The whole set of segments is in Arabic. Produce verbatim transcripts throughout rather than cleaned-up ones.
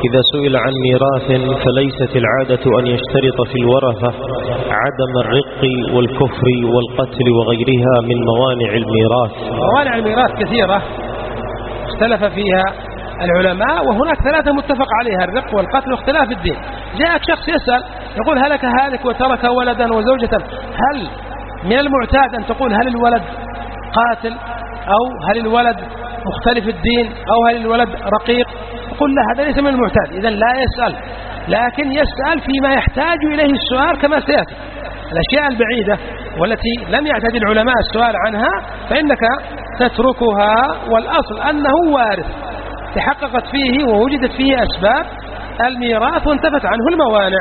إذا سئل عن ميراث فليست العادة أن يشترط في الورثة عدم الرق والكفر والقتل وغيرها من موانع الميراث. موانع الميراث كثيرة اختلف فيها العلماء، وهناك ثلاثة متفق عليها: الرق والقتل واختلاف الدين. جاءك شخص يسأل يقول: هلك هالك وترك ولدا وزوجة، هل من المعتاد أن تقول هل الولد قاتل أو هل الولد مختلف الدين أو هل الولد رقيق؟ قل لا، هذا ليس من المعتاد، إذن لا يسأل، لكن يسأل فيما يحتاج إليه السؤال كما سيأتي. الأشياء البعيدة والتي لم يعتد العلماء السؤال عنها فإنك تتركها، والأصل أنه وارث تحققت فيه ووجدت فيه أسباب الميراث وانتفت عنه الموانع.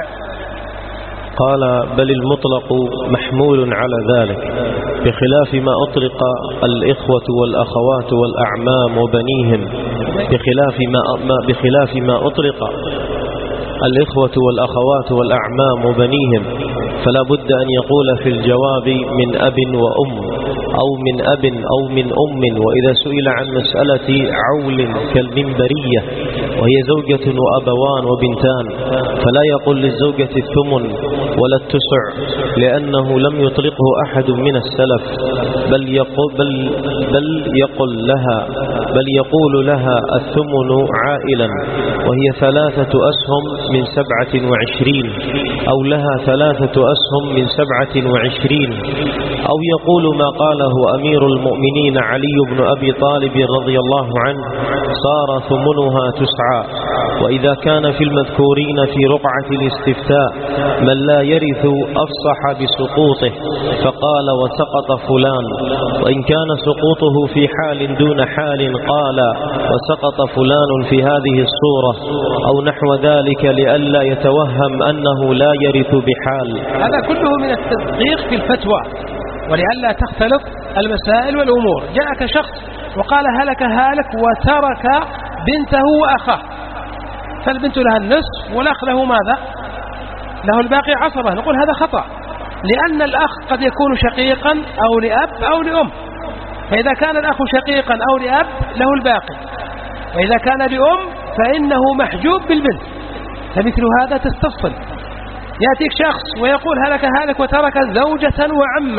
قال: بل المطلق محمول على ذلك، بخلاف ما أطلق الإخوة والأخوات والأعمام وبنيهم، بخلاف ما, بخلاف ما أطلق الإخوة والأخوات والأعمام وبنيهم، فلا بد أن يقول في الجواب من أب وأم أو من أب أو من أم. وإذا سئل عن مسألة عول كالمنبرية وهي زوجة وأبوان وبنتان فلا يقول للزوجة الثمن ولا التسع، لأنه لم يطلقه أحد من السلف، بل يقول, بل بل يقول لها بل يقول لها الثمن عائلا، وهي ثلاثة أسهم من سبعة وعشرين، أو لها ثلاثة أسهم من سبعة وعشرين، أو يقول ما قاله أمير المؤمنين علي بن أبي طالب رضي الله عنه: صار ثمنها تسعى. وإذا كان في المذكورين في رقعة الاستفتاء من لا يرث أفصح بسقوطه فقال: وسقط فلان، وإن كان سقوطه في حال دون حال قال: وسقط فلان في هذه الصورة، أو نحو ذلك، لئلا يتوهم أنه لا يرث بحال. هذا كله من التدقيق في الفتوى ولئلا تختلط المسائل والأمور. جاءك شخص وقال: هلك هالك وترك بنته وأخاه، فالبنت لها النصف والأخ له ماذا؟ له الباقي عصبة. نقول هذا خطأ، لأن الأخ قد يكون شقيقا أو لأب أو لأم، فإذا كان الأخ شقيقا أو لأب له الباقي، وإذا كان لأم فإنه محجوب بالبنت. فمثل هذا تستفصل. يأتيك شخص ويقول: هلك هالك وترك زوجة وعما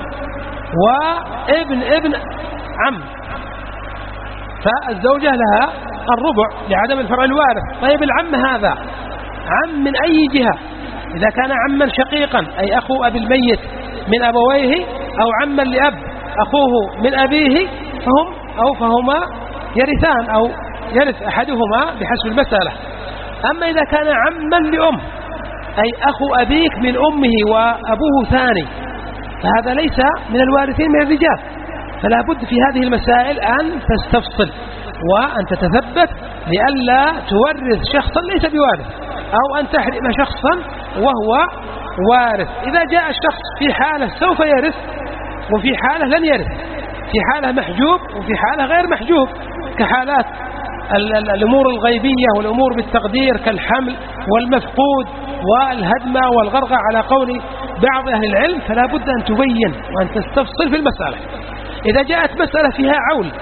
وابن ابن عم، فالزوجة لها الربع لعدم الفرع الوارث. طيب العم هذا عم من أي جهة؟ إذا كان عما شقيقا أي أخو أبي الميت من أبويه، أو عما لأب أخوه من أبيه، فهم أو فهما يرثان أو يرث أحدهما بحسب المسألة. أما إذا كان عما لأم أي أخو أبيك من أمه وأبوه ثاني، فهذا ليس من الوارثين من الرجال. فلا بد في هذه المسائل أن تستفصل وأن تتثبت لئلا تورث شخصا ليس بوارث، أو أن تحرم شخصا وهو وارث. إذا جاء الشخص في حالة سوف يرث وفي حالة لن يرث، في حالة محجوب وفي حالة غير محجوب، كحالات الأمور الغيبية والأمور بالتقدير كالحمل والمفقود والهدمة والغرقة على قول بعض أهل العلم، فلا بد أن تبين وأن تستفصل في المسألة. إذا جاءت مسألة فيها عول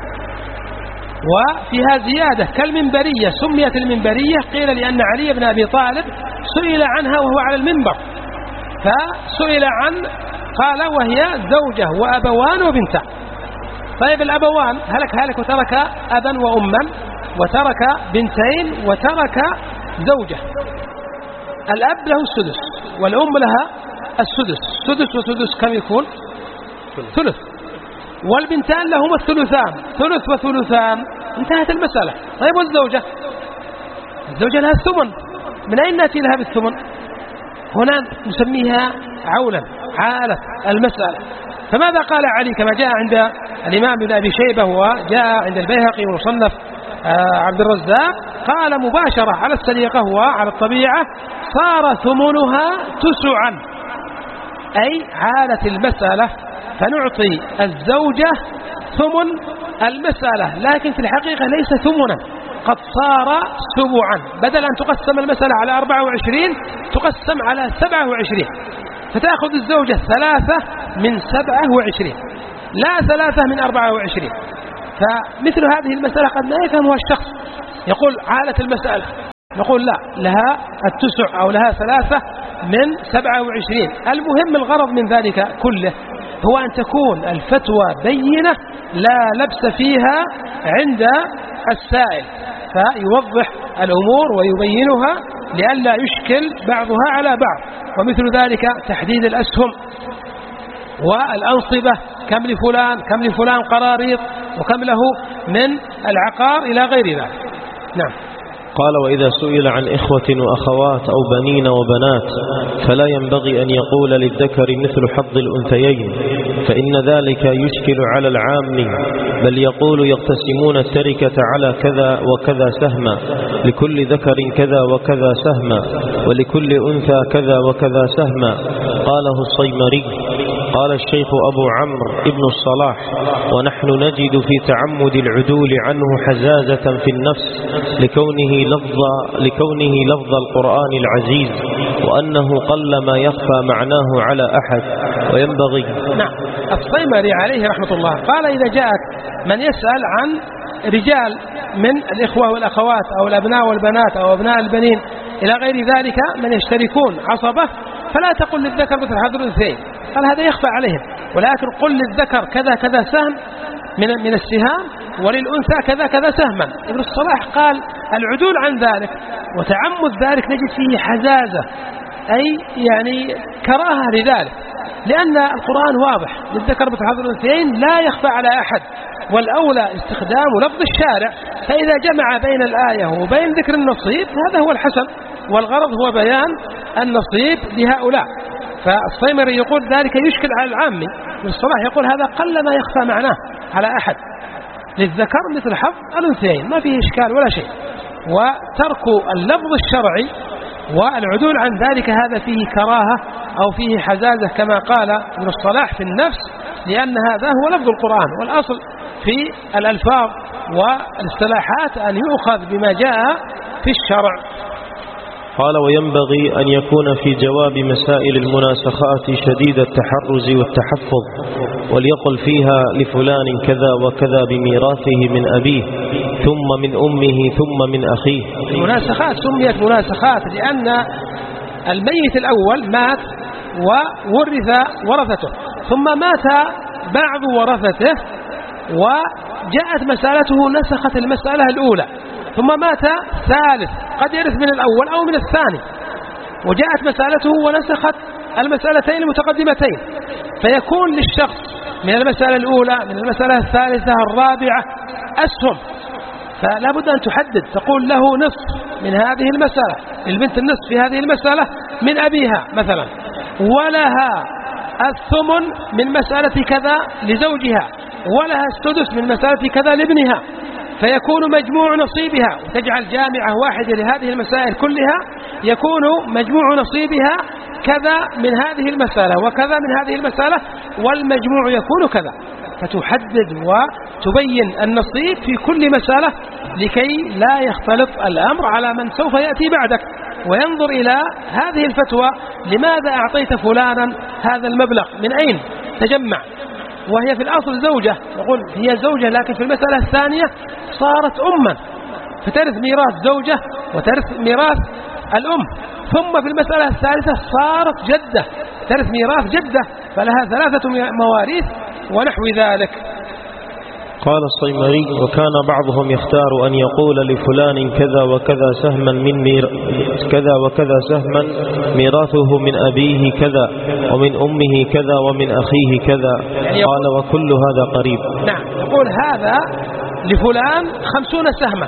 وفيها زيادة كالمنبرية، سميت المنبرية قيل لأن علي بن أبي طالب سئل عنها وهو على المنبر، فسئل عن قال: وهي زوجة وأبوان وبنتان. طيب الأبوان هلك هالك وترك أبا وأما وترك بنتين وترك زوجة. الأب له السدس والأم لها السدس، سدس وسدس كم يكون؟ ثلث. والبنتان لهما الثلثان، ثلث وثلثان، انتهت المسألة. طيب والزوجة؟ الزوجة لها الثمن، من أين نأتي لها بالثمن؟ هنا نسميها عولا، عالة المسألة. فماذا قال علي كما جاء عند الإمام ابن أبي شيبة وجاء عند البيهقي ومصنف عبد الرزاق؟ قال مباشرة على السليقة وعلى الطبيعة: صار ثمنها تسعا، أي عالة المسألة، فنعطي الزوجة ثمن المسألة، لكن في الحقيقة ليس ثمنا، قد صار سبعا، بدل أن تقسم المسألة على أربعة وعشرين تقسم على سبعة وعشرين، فتأخذ الزوجة ثلاثة من سبعة وعشرين لا ثلاثة من أربعة وعشرين. فمثل هذه المسألة قد لا يفهمها الشخص، يقول عالة المسألة، نقول لا، لها التسع أو لها ثلاثة من سبعة وعشرين. المهم الغرض من ذلك كله هو أن تكون الفتوى بينة لا لبس فيها عند السائل، فيوضح الأمور ويبينها لئلا يشكل بعضها على بعض. ومثل ذلك تحديد الأسهم والأنصبة، كم لفلان كم لفلان قراريط وكم له من العقار إلى غير ذلك. نعم. قال: وإذا سئل عن إخوة وأخوات أو بنين وبنات فلا ينبغي أن يقول للذكر مثل حظ الأنثيين، فإن ذلك يشكل على العام، بل يقول: يقتسمون التركة على كذا وكذا سهما، لكل ذكر كذا وكذا سهما، ولكل أنثى كذا وكذا سهما. قاله الصيمري. قال الشيخ أبو عمرو ابن الصلاح: ونحن نجد في تعمد العدول عنه حزازة في النفس لكونه لفظ لكونه لفظ القرآن العزيز، وأنه قل ما يخفى معناه على أحد، وينبغي. نعم. الصيمري عليه رحمة الله قال: إذا جاءك من يسأل عن رجال من الإخوة والأخوات أو الأبناء والبنات أو أبناء البنين إلى غير ذلك من يشتركون عصبة، فلا تقل للذكر مثل حظ الأنثيين، قال هذا يخفى عليهم، ولكن قل للذكر كذا كذا سهم من من السهام، وللأنثى كذا كذا سهما. ابن الصلاح قال: العدول عن ذلك وتعمد ذلك نجد فيه حزازة، أي يعني كراهة لذلك، لأن القرآن واضح: للذكر مثل حظ الأنثيين لا يخفى على أحد، والأولى استخدام لفظ الشارع. فإذا جمع بين الآية وبين ذكر النصيب هذا هو الحسن، والغرض هو بيان النصيب لهؤلاء. فالصيمري يقول ذلك يشكل على العامي، والصلاح يقول هذا قل ما يخفى معناه على أحد، للذكر مثل حظ الأنثيين، ما فيه إشكال ولا شيء. وترك اللفظ الشرعي والعدول عن ذلك هذا فيه كراهة أو فيه حزازة كما قال ابن الصلاح في النفس، لأن هذا هو لفظ القرآن، والأصل في الألفاظ والاصطلاحات أن يؤخذ بما جاء في الشرع. قال: وينبغي أن يكون في جواب مسائل المناسخات شديد التحرز والتحفظ، وليقل فيها لفلان كذا وكذا بميراثه من أبيه ثم من أمه ثم من أخيه. المناسخات سميت مناسخات لأن الميت الأول مات وورث ورثته، ثم مات بعض ورثته وجاءت مسألته نسخت المسألة الأولى، ثم مات ثالث قد يرث من الأول أو من الثاني، وجاءت مسألته ونسخت المسألتين المتقدمتين، فيكون للشخص من المسألة الأولى من المسألة الثالثة الرابعة أسهم، فلا بد أن تحدد، تقول له نصف من هذه المسألة، للبنت النصف في هذه المسألة من أبيها مثلا، ولها الثمن من مسألة كذا لزوجها، ولها السدس من مسألة كذا لابنها، فيكون مجموع نصيبها، وتجعل جامعة واحدة لهذه المسائل كلها، يكون مجموع نصيبها كذا من هذه المسألة وكذا من هذه المسألة، والمجموع يكون كذا، فتحدد وتبين النصيب في كل مسألة لكي لا يختلط الأمر على من سوف يأتي بعدك، وينظر إلى هذه الفتوى: لماذا أعطيت فلانا هذا المبلغ، من أين تجمع، وهي في الأصل زوجة، نقول هي زوجة، لكن في المسألة الثانية صارت أما، فترث ميراث زوجة وترث ميراث الأم، ثم في المسألة الثالثة صارت جدة ترث ميراث جدة، فلها ثلاثة مواريث ونحو ذلك. قال الصيمري: وكان بعضهم يختار أن يقول لفلان كذا وكذا سهما من مير... كذا وكذا سهما ميراثه من أبيه كذا ومن أمه كذا ومن أخيه كذا. قال: وكل هذا قريب. نعم. يقول هذا لفلان خمسون سهما،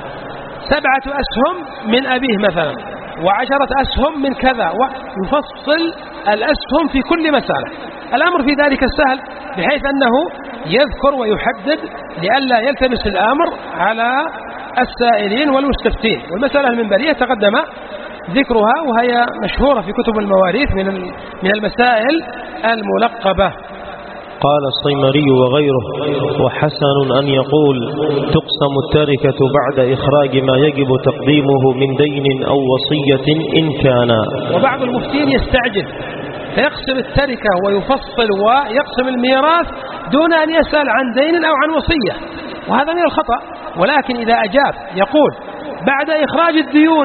سبعة أسهم من أبيه مثلا، وعشرة أسهم من كذا، ويفصل الأسهم في كل مسألة. الأمر في ذلك السهل، بحيث أنه يذكر ويحدد لئلا يلتبس الأمر على السائلين والمستفتين. والمسألة المنبرية تقدم ذكرها، وهي مشهورة في كتب المواريث من من المسائل الملقبة. قال الصيمري وغيره: وحسن أن يقول تقسم التركة بعد إخراج ما يجب تقديمه من دين أو وصية إن كان. وبعض المفتين يستعجل فيقسم التركة ويفصل ويقسم الميراث دون أن يسأل عن دين أو عن وصية، وهذا من الخطأ. ولكن إذا أجاب يقول بعد إخراج الديون